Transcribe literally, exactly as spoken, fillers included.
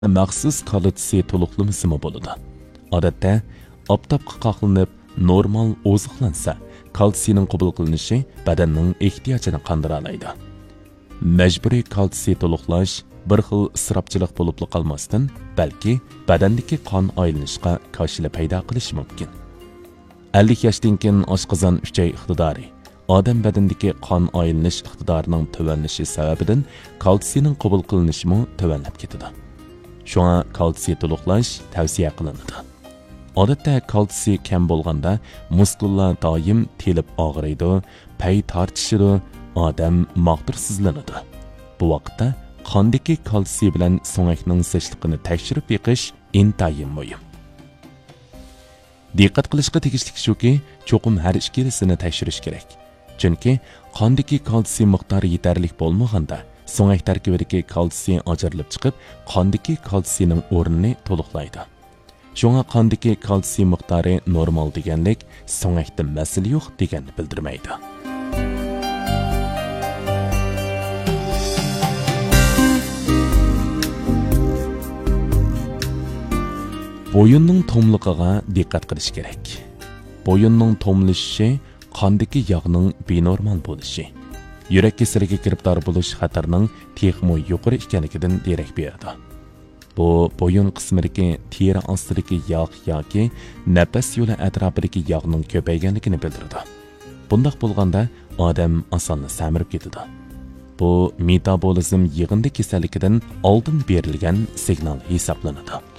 maxsus kalsiy to'liqlamasimi bo'ladi. Odatda oftobga qoqlanib normal oziqlansa, kalsiyning qabul qilinishi badanning ehtiyojini qondira oladi. Majburiy kalsiy to'liqlash bir xil isrofchilik bo'lib qolmasdan, balki badandagi qon aylanishga qarshilik paydo qilishi mumkin. ellik yoshdan keyin oshqozon uchay iqtidori, odam badanidagi qon aylanish iqtidorining tovanlishi sababidan kalsiyning qabul qilinishi mo tovanlab ketadi. Shunga kalsiy to'liqlash tavsiya qilinadi. Odatda kalsiy kam bo'lganda muskullar doim telib og'riydi, pay tortishidi, odam mag'dursizlanadi. Bu vaqtda qondagi kalsiy bilan so'ngakning zishligini tekshirib beqish intayin muhim. Diqqat qilishga tegishli shuki, cho'qim har ikkilisini tekshirish kerak. Chunki qondagi kalsiy miqdori yetarli bo'lmaganda, so'ngak tarkibidagi kalsiy ajralib chiqib, qondagi kalsiyning o'rnini to'liqlaydi. Shunga qondagi kalsiy miqdori normal deganlik so'ngakda masala yo'q deganni bildirmaydi. Bo'yinning tomliqiga diqqat qilish kerak. Bo'yinning tomlishishi qondagi yog'ning benormal bo'lishi, yurak kasaliga giribdor bo'lish xatarining texmo yuqori ekanligidan derak beradi. Bu bo'yin qismidagi teri ostidagi yog' yoki nafas yo'li atrofidagi yog'ning ko'payganligini bildiradi. Bundaq bo'lganda odam osonla samirib ketadi. Bu metabolizm yig'indi kasalligidan oldin berilgan signal hisoblanadi.